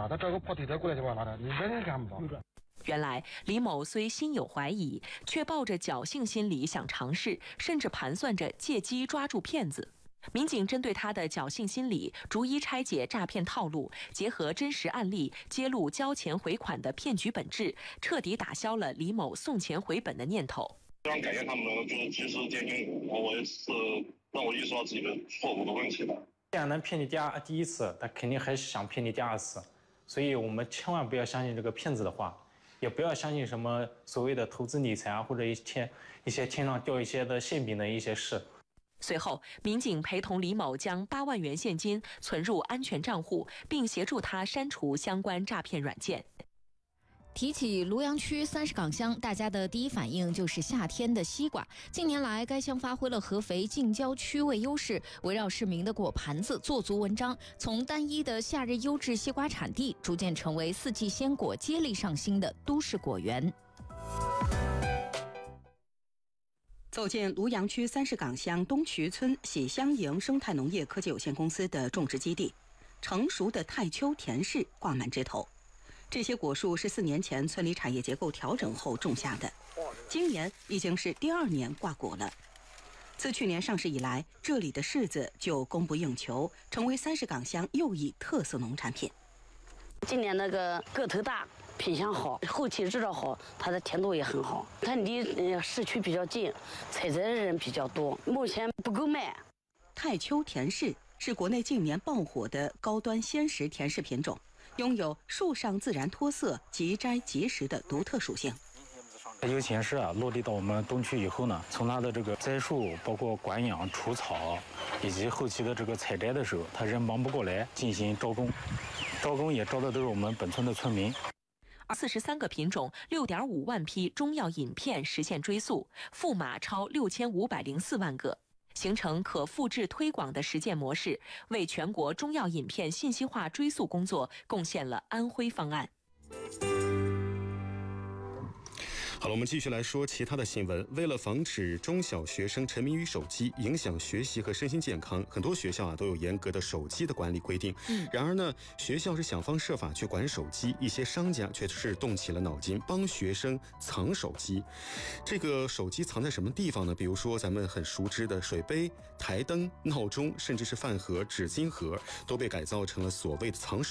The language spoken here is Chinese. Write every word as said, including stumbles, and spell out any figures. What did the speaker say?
了，他找个破推车过来就完了，你人也看不到。 原来李某虽心有怀疑，却抱着侥幸心理想尝试，甚至盘算着借机抓住骗子。民警针对他的侥幸心理，逐一拆解诈骗套路，结合真实案例，揭露交钱回款的骗局本质，彻底打消了李某送钱回本的念头。 非常感谢他们，就是及时点醒我，我也是让我意识到自己的错误的问题了。 既然能骗你第二第一次，他肯定还是想骗你第二次，所以我们千万不要相信这个骗子的话，也不要相信什么所谓的投资理财啊，或者一些一些天上掉一些的馅饼的一些事。 随后，民警陪同李某将八万元现金存入安全账户，并协助他删除相关诈骗软件。 提起庐阳区三十岗乡，大家的第一反应就是夏天的西瓜。近年来，该乡发挥了合肥近郊区位优势，围绕市民的果盘子做足文章，从单一的夏日优质西瓜产地，逐渐成为四季鲜果接力上新的都市果园。 走进庐阳区三十岗乡东渠村喜香营生态农业科技有限公司的种植基地，成熟的太丘甜柿挂满枝头。这些果树是四年前村里产业结构调整后种下的，今年已经是第二年挂果了。自去年上市以来，这里的柿子就供不应求，成为三十岗乡又一特色农产品。 今年那个个头大，品相好，后期质量好，它的甜度也很好。它离呃市区比较近，采摘的人比较多，目前不够卖。 太丘甜柿是国内近年爆火的高端鲜食甜柿品种，拥有树上自然脱色、即摘即食的独特属性。 太丘甜柿啊，落地到我们东区以后呢，从它的这个栽树、包括管养、除草，以及后期的这个采摘的时候，他人忙不过来，进行招工，招工也招的都是我们本村的村民。 四十三个品种，六点五万批中药饮片实现追溯，赋码超六千五百零四万个。形成可复制推广的实践模式，为全国中药饮片信息化追溯工作贡献了安徽方案。 好了，我们继续来说其他的新闻。为了防止中小学生沉迷于手机，影响学习和身心健康，很多学校啊都有严格的手机的管理规定。嗯，然而呢，学校是想方设法去管手机，一些商家却是动起了脑筋，帮学生藏手机。这个手机藏在什么地方呢？比如说咱们很熟知的水杯、台灯、闹钟，甚至是饭盒、纸巾盒，都被改造成了所谓的藏手